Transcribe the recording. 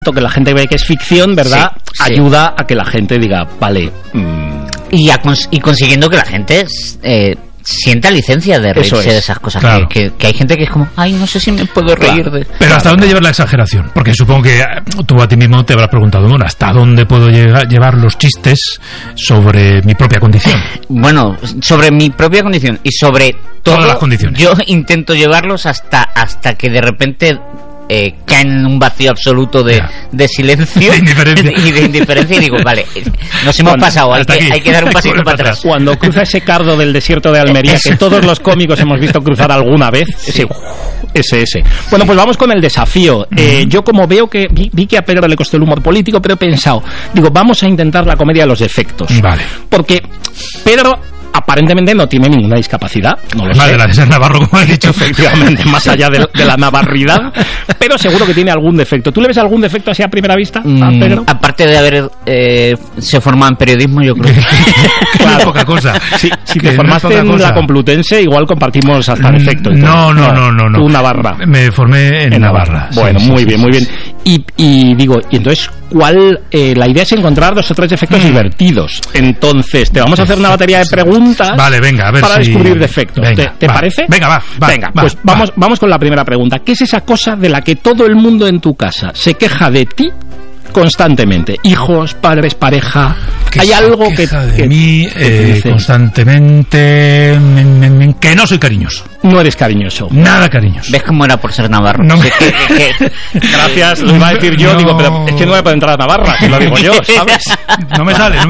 que la gente ve que es ficción, ¿verdad? Sí. Ayuda a que la gente diga, vale. Y consiguiendo que la gente sienta licencia de reírse de esas cosas. Claro. Que hay gente que es como, ay, no sé si me puedo reír de... Pero ¿hasta dónde llevar la exageración? Porque supongo que tú a ti mismo te habrás preguntado, bueno, ¿hasta dónde puedo llevar los chistes sobre mi propia condición? Bueno, sobre mi propia condición y sobre todas las condiciones. Yo intento llevarlos hasta que de repente caen en un vacío absoluto de silencio y de indiferencia y digo, vale, nos hemos pasado, hay que dar un pasito para atrás. Cuando cruza ese cardo del desierto de Almería, que todos los cómicos hemos visto cruzar alguna vez, ese. Bueno, pues vamos con el desafío. Yo como veo que vi que a Pedro le costó el humor político, pero he pensado, digo, vamos a intentar la comedia de los defectos. Vale. Porque Pedro aparentemente no tiene ninguna discapacidad, no lo sé. De la de ser navarro, como has dicho. Efectivamente, más allá de la navarridad, pero seguro que tiene algún defecto. ¿Tú le ves algún defecto así a primera vista a Pedro? Aparte de haber se formado en periodismo, yo creo que claro, poca cosa. Si te formaste en la Complutense, igual compartimos hasta defectos. No. Tú Navarra. Me formé en Navarra. Bueno, muy bien. Y digo, y entonces, la idea es encontrar 2 o 3 defectos divertidos. Entonces, te vamos a hacer una batería de preguntas. Vale, venga, a ver para descubrir defectos. Venga, ¿Te parece? Venga, pues vamos con la primera pregunta. ¿Qué es esa cosa de la que todo el mundo en tu casa se queja de ti constantemente? Hijos, padres, pareja. ¿Hay algo que de mí constantemente que no soy cariñoso? No eres cariñoso. Nada cariñoso. ¿Ves cómo era por ser navarro? No Gracias, lo iba a decir yo, digo, pero es que no me puede entrar a Navarra, te lo digo yo, ¿sabes? No me sale.